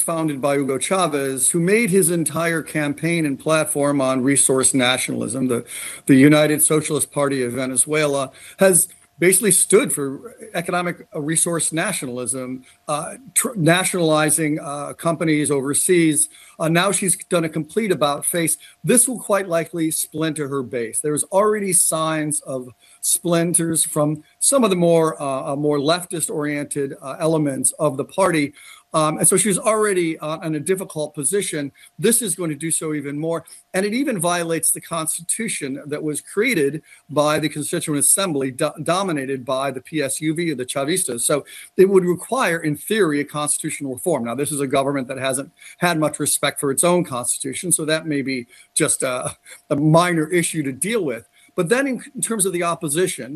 founded by Hugo Chavez, who made his entire campaign and platform on resource nationalism. The United Socialist Party of Venezuela has basically stood for economic resource nationalism, nationalizing companies overseas. Now she's done a complete about face. This will quite likely splinter her base. There's already signs of splinters from some of the more leftist-oriented elements of the party. And so she's already in a difficult position. This is going to do so even more. And it even violates the Constitution that was created by the Constituent Assembly, dominated by the PSUV, or the Chavistas. So it would require, in theory, a constitutional reform. Now, this is a government that hasn't had much respect for its own constitution, so that may be just a minor issue to deal with. But then in terms of the opposition,